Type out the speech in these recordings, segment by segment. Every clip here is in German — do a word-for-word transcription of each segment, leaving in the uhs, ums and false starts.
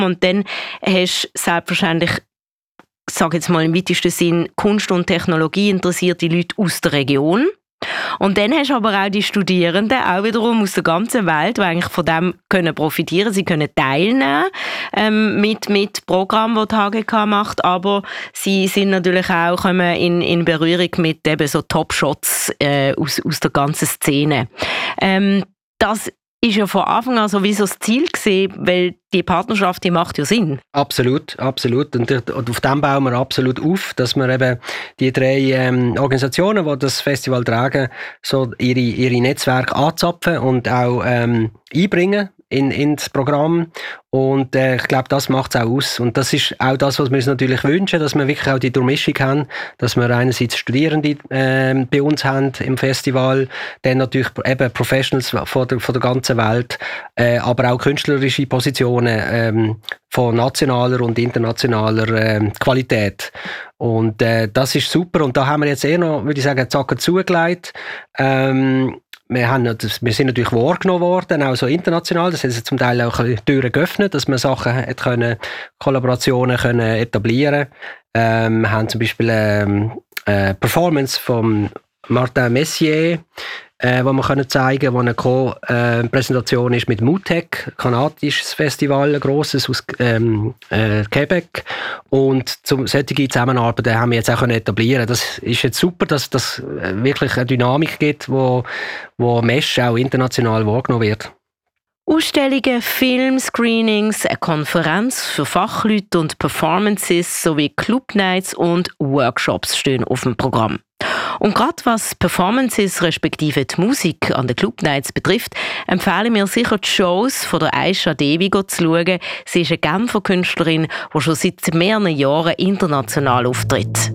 Und dann hast du selbstverständlich, ich sage jetzt mal im weitesten Sinn, Kunst und Technologie interessierte Leute aus der Region. Und dann hast du aber auch die Studierenden, auch wiederum aus der ganzen Welt, die eigentlich von dem können profitieren. Sie können teilnehmen ähm, mit, mit Programmen, die die H G K macht, aber sie sind natürlich auch kommen in, in Berührung mit eben so Top-Shots äh, aus, aus der ganzen Szene. Ähm, das ist ja von Anfang an sowieso das Ziel gewesen, weil die Partnerschaft, die macht ja Sinn. Absolut, absolut. Und auf dem bauen wir absolut auf, dass wir eben die drei ähm, Organisationen, die das Festival tragen, so ihre, ihre Netzwerke anzapfen und auch ähm, einbringen in, in das Programm. Und äh, ich glaube, das macht es auch aus. Und das ist auch das, was wir uns natürlich wünschen, dass wir wirklich auch die Durchmischung haben, dass wir einerseits Studierende äh, bei uns haben im Festival, dann natürlich eben Professionals von der, von der ganzen Welt, äh, aber auch künstlerische Positionen ähm, von nationaler und internationaler äh, Qualität. Und äh, das ist super. Und da haben wir jetzt eher noch, würde ich sagen, Zacken zugelegt. Ähm, Wir, haben, wir sind natürlich wahrgenommen worden, auch so international. Das hat zum Teil auch ein bisschen Türen geöffnet, dass man Sachen hat können, Kollaborationen können etablieren. Ähm, wir haben zum Beispiel ähm, eine Performance von Martin Messier, äh, wo wir können zeigen, wo eine Co-Präsentation ist mit Mutec, kanadisches Festival, ein grosses aus ähm, äh, Quebec. Und zum, solche Zusammenarbeiten haben wir jetzt auch können etablieren. Das ist jetzt super, dass das wirklich eine Dynamik gibt, wo, wo Mesh auch international wahrgenommen wird. Ausstellungen, Filmscreenings, eine Konferenz für Fachleute und Performances sowie Clubnights und Workshops stehen auf dem Programm. Und gerade was Performances respektive die Musik an den Clubnights betrifft, empfehlen wir sicher die Shows von der Aisha Devi zu schauen. Sie ist eine Genfer Künstlerin, die schon seit mehreren Jahren international auftritt.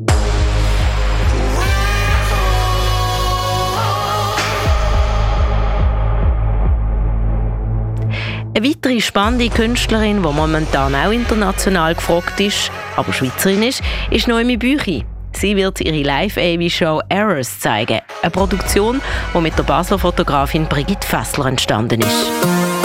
Eine weitere spannende Künstlerin, die momentan auch international gefragt ist, aber Schweizerin ist, ist Noemi Büchi. Sie wird ihre Live-A V-Show Errors zeigen. Eine Produktion, die mit der Basler Fotografin Brigitte Fessler entstanden ist.